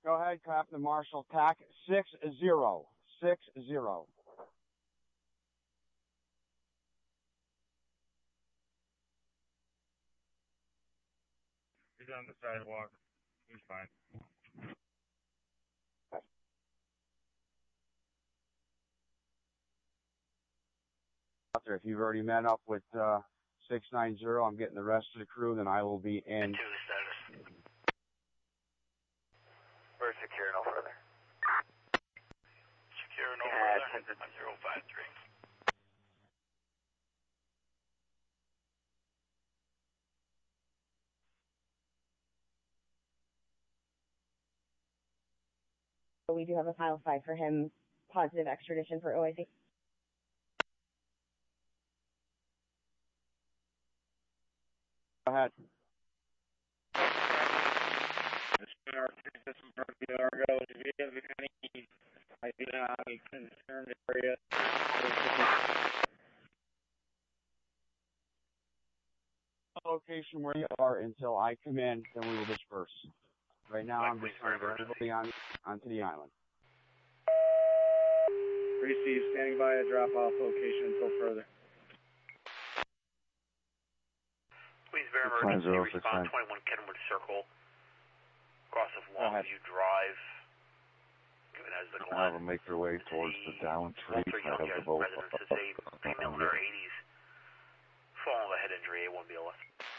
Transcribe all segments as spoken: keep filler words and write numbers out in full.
Go ahead, Captain Marshall. T A C six zero. Six zero. He's on the sidewalk. He's fine. If you've already met up with uh, six nine zero, I'm getting the rest of the crew, then I will be in. Two status. We're secure, no further. Secure, no Yeah, further. I'm zero five three. We do have a file five for him, positive extradition for O I C. Go ahead. This is Murphy Argo. Do you have any idea how he concerned area? Location where you are until I come in, then we will disperse. Right now, I'm just trying to get everybody on onto the island. Receive, standing by a drop-off location until further. Please bear emergency response twenty-one Kenwood Circle, cross of Longview Drive, given as the Glen. I'll make their way towards the down tree. I have the boat. Residence is a female in her eighties, fallen with a head injury, A one B L S.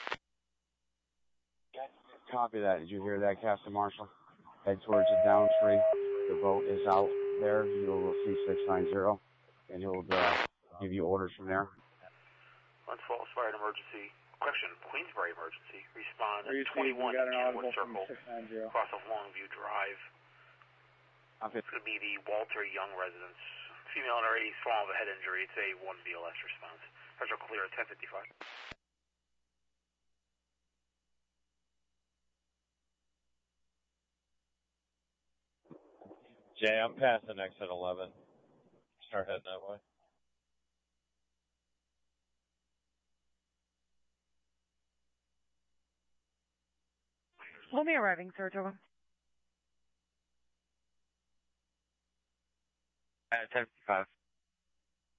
Copy that. Did you hear that, Captain Marshall? Head towards the down tree. The boat is out there. You will see six nine zero, and he'll uh, give you orders from there. Glens Falls Fire emergency. Question, Queensbury emergency. Respond at Receive, twenty-one Kenwood Circle, cross of Longview Drive. Okay. It's going to be the Walter Young residence. Female in her eighties, fallen with a head injury. It's a one B L S response. Pressure clear at ten fifty-five. Jay, I'm passing exit eleven. Start heading that way. We'll be arriving, sir. Joe. At ten fifty-five.